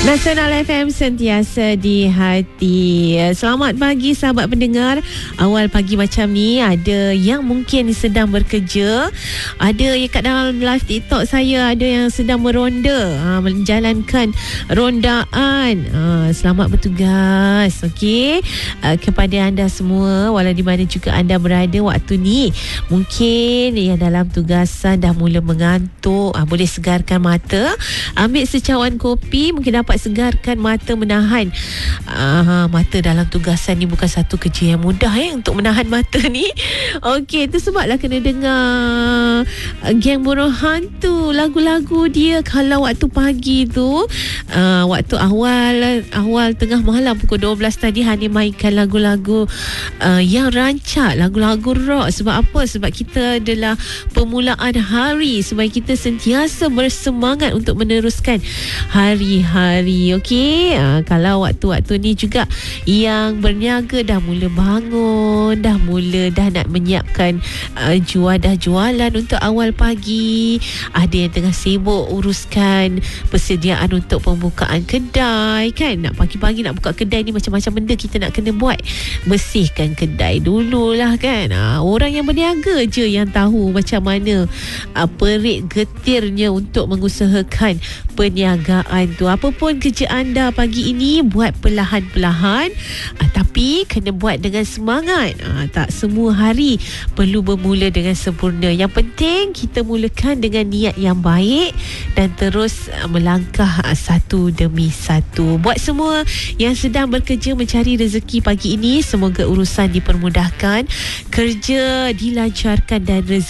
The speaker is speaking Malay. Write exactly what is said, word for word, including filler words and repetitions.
Nasional F M sentiasa di hati. Selamat pagi sahabat pendengar. Awal pagi macam ni ada yang mungkin sedang bekerja, ada yang kat dalam live TikTok saya ada yang sedang meronda, ha, menjalankan rondaan. Ha, selamat bertugas. Okey, ha, kepada anda semua walau di mana juga anda berada waktu ni, mungkin yang dalam tugasan dah mula mengantuk, ha, boleh segarkan mata, ambil secawan kopi, mungkin dapat segarkan mata, menahan uh, mata dalam tugasan ni bukan satu kerja yang mudah eh, untuk menahan mata ni. Okey, itu sebablah kena dengar uh, Geng Buruh Hantu. Lagu-lagu dia kalau waktu pagi tu, uh, waktu awal awal tengah malam pukul dua belas tadi, hanya mainkan lagu-lagu uh, yang rancak, lagu-lagu rock. Sebab apa? Sebab kita adalah permulaan hari, supaya kita sentiasa bersemangat untuk meneruskan hari-hari. Okey, ha, kalau waktu-waktu ni juga yang berniaga dah mula bangun, dah mula dah nak menyiapkan uh, juadah jualan untuk awal pagi. Ada yang tengah sibuk uruskan persediaan untuk pembukaan kedai kan. Nak pagi-pagi nak buka kedai ni macam-macam benda kita nak kena buat. Bersihkan kedai dululah kan. Ha, orang yang berniaga je yang tahu macam mana uh, perit getirnya untuk mengusahakan perniagaan tu. Apapun kerja anda pagi ini, buat perlahan-perlahan, uh, tapi kena buat dengan semangat. Uh, tak semua hari perlu bermula dengan sempurna. Yang penting kita mulakan dengan niat yang baik dan terus uh, melangkah uh, satu demi satu. Buat semua yang sedang bekerja mencari rezeki pagi ini, semoga urusan dipermudahkan, kerja dilancarkan dan rezeki